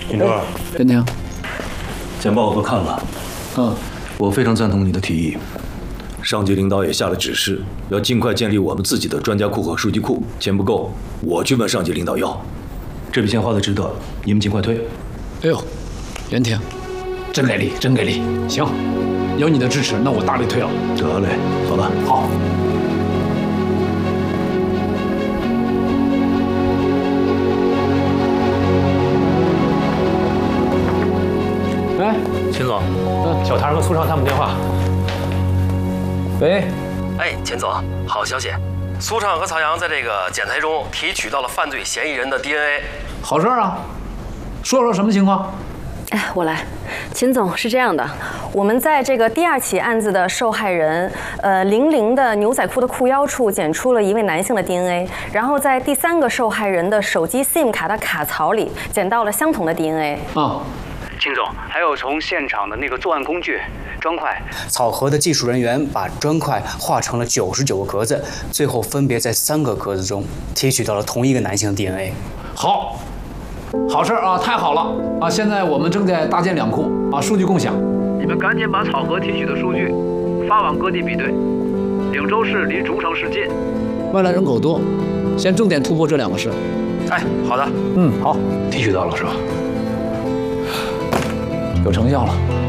尹卓， 任婷， 简报我都看了，我非常赞同你的提议。上级领导也下了指示，要尽快建立我们自己的专家库和数据库。钱不够，我去问上级领导要。这笔钱花的值得，你们尽快推。 哎呦，任婷，真给力，真给力！行，有你的支持，那我大力推了。 得嘞，走了。 好。哎， 秦总，小唐和苏畅他们电话。喂， 哎，钱总，好消息，苏畅和曹阳在这个检材中提取到了犯罪嫌疑人的 DNA。 好事啊！说说什么情况？ 哎，我来。秦总，是这样的，我们在这个第2起案子的受害人00的牛仔裤的裤腰处检出了一位男性的 DNA， 然后在第3个受害人的手机 SIM 卡的卡槽里捡到了相同的 DNA。 秦总，还有从现场的那个作案工具砖块，草核的技术人员把砖块画成了99个格子，最后分别在3个格子中提取到了同一个男性的 DNA。 好，好事啊，太好了啊！现在我们正在搭建2库啊，数据共享。 你们赶紧把草核提取的数据发往各地比对。岭州市离竹城市近， 外来人口多，先重点突破这2个市。 哎，好的。 好，提取到了是吧？有成效了。